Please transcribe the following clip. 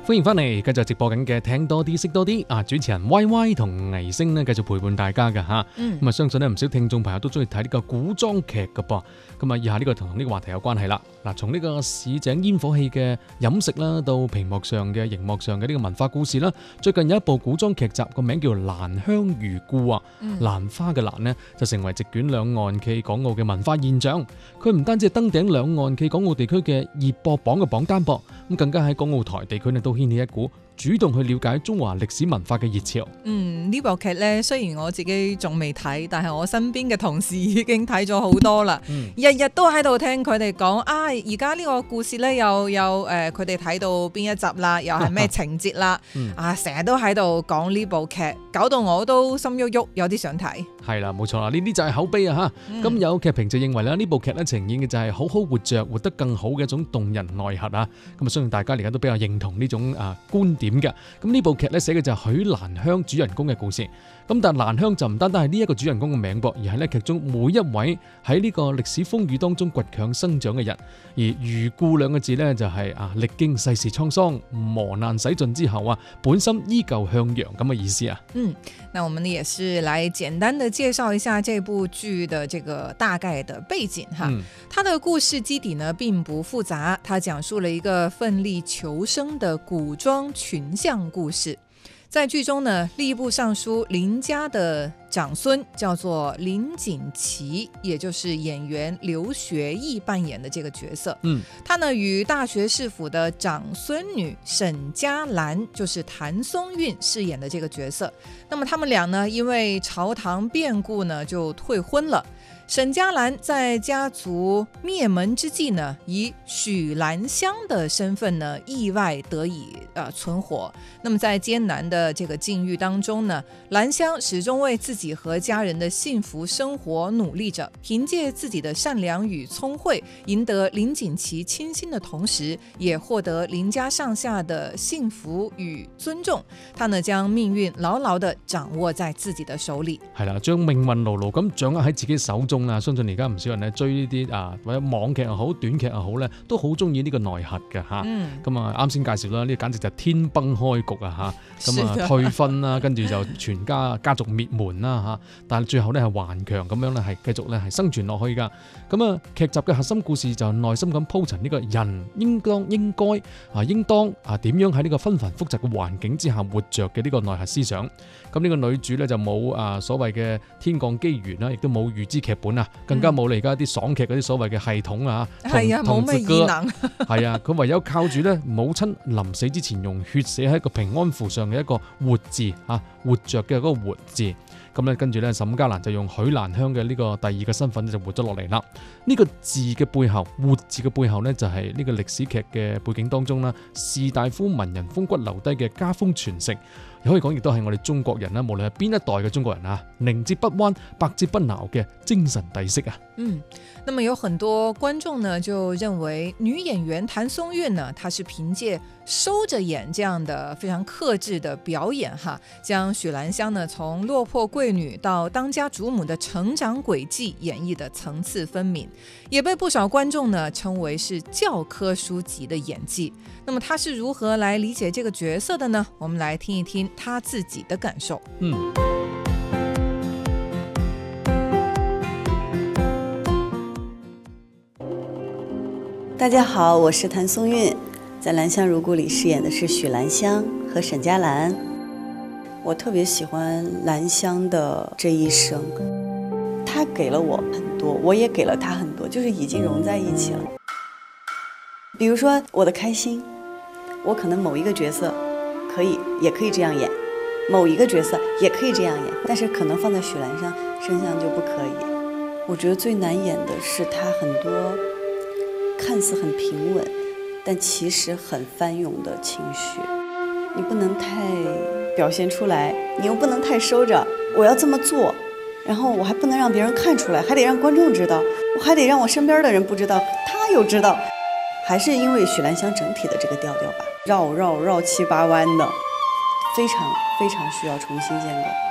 歡迎翻嚟，繼續直播緊嘅聽多啲識多啲啊！主持人 Y Y 同倪星呢繼續陪伴大家嘅嚇，咁啊相信呢唔少聽眾朋友都中意睇呢個古裝劇嘅噃，咁啊以下呢個同呢個話題有關係啦。嗱，從呢個市井煙火氣嘅飲食啦，到屏幕上嘅熒幕上嘅呢個文化故事啦，最近有一部古裝劇集個名叫《蘭香如故》啊，蘭花嘅蘭呢就成為席捲兩岸暨港澳嘅文化現象。佢唔單止係登頂兩岸暨港澳地區嘅熱播榜嘅榜單噃，咁更加喺港澳台地區呢都掀起一股主動去了解中華歷史文化嘅熱潮。 呢部劇呢，雖然我自己仲未睇，但係我身邊嘅同事已經睇咗好多啦。日日都喺度聽佢哋講啊，而家呢個故事呢，又佢哋睇到邊一集啦，又係咩情節啦，成日都喺度講呢部劇，搞到我都心喐喐，有啲想睇。係啦，冇錯啦，呢啲就係口碑啊嚇。咁有劇評就認為咧，呢部劇咧呈現嘅就係好好活着，活得更好嘅一種動人內核啊。咁啊，相信大家而家都比較認同呢種觀點嘅。咁呢部劇咧寫嘅就係許蘭香主人公嘅故事。咁但係蘭香就唔單單係呢一個主人公嘅名噃，而係咧劇中每一位喺呢個歷史風雨當中倔強生長嘅人。而如故兩個字咧就係歷經世事滄桑、磨難洗盡之後本心依舊向陽咁嘅意思啊。 那我們也是來簡單的介紹一下這部劇的這個大概的背景哈。它的故事基底呢並不複雜，它講述了一個奮力求生的古裝群像故事。在劇中呢，吏部尚書林家的長孫叫做林錦琪，也就是演員劉學義扮演的這個角色。他呢與大學士府的長孫女沈嘉蘭，就是譚松韻飾演的這個角色。那麼他們倆呢，因為朝堂變故呢，就退婚了。沈嘉蘭在家族滅門之際呢，以許蘭香的身份呢，意外得以存活。那麼在艱難的這個境遇當中呢，蘭香始終為自己和家人的幸福生活努力着，憑借自己的善良與聰慧，贏得林錦琪傾心的同時，也獲得林家上下的幸福與尊重。他呢將命運牢牢地掌握在自己的手裏。係啦，將命運牢牢咁掌握喺自己手中。相信而家唔少人咧追呢啲或者網劇又好短劇又好咧，都好中意呢個內核嘅嚇。咁啱先介紹啦，呢簡直就係天崩開局啊嚇！咁退婚啦，跟住就全家族滅門啦嚇。但係最後咧係頑強咁樣咧係繼續咧係生存落去㗎。咁劇集嘅核心故事就係耐心咁鋪陳呢個人應當點樣喺呢個紛繁複雜嘅環境之下活着嘅呢個內核思想。咁呢個女主咧就冇所謂嘅天降機緣啦，亦都冇預知劇本啊，更加冇你而家啲爽劇嗰啲所謂嘅系統啊， 冇咩異能。 係啊，佢唯有靠住咧母親臨死之前用血寫喺個平安符上嘅一個活字活着嘅嗰個活字。咁咧跟住咧沈嘉蘭就用許蘭香嘅呢個第二個身份就活咗落嚟啦。呢個字嘅背後，活字嘅背後呢，就係呢個歷史劇嘅背景當中啦，士大夫文人風骨留低嘅家風傳承。可以講亦都係我哋中國人啦，無論係邊一代嘅中國人寧折不彎、百折不撓嘅精神底色啊。 那麼有很多觀眾呢就認為女演員譚松韻呢，她是憑借收着演這樣的非常克制的表演將許蘭香呢從落魄貴女到當家主母的成長軌跡演繹的層次分明，也被不少觀眾呢稱為是教科書級的演技。那麼她是如何來理解這個角色的呢？我們來聽一聽她自己的感受。 大家好，我是譚松韻，在《蘭香如故》裡飾演的是許蘭香和沈嘉蘭。我特別喜歡蘭香的這一生，她給了我很多，我也給了她很多，就是已經融在一起了。比如說我的開心，我可能某一個角色也可以這樣演，某一個角色也可以這樣演，但是可能放在許蘭香身上就不可以。我覺得最難演的是她很多看似很平穩，但其實很翻湧的情緒，你不能太表現出來，你又不能太收着。我要這麼做，然後我還不能讓別人看出來，還得讓觀眾知道，我還得讓我身邊的人不知道，他又知道。還是因為許蘭香整體的這個調調吧，繞七八彎的，非常非常需要重新建構。